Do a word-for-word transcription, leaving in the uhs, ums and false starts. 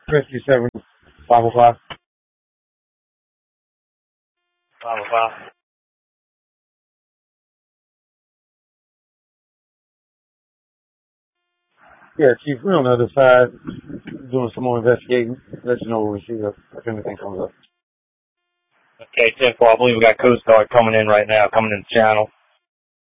Rescue seven, five oh five. five oh five. Yeah, Chief, we're on the other side doing some more investigating. Let you know what we see if anything comes up. Okay, ten four, I believe we got Coast Guard coming in right now, coming in the channel.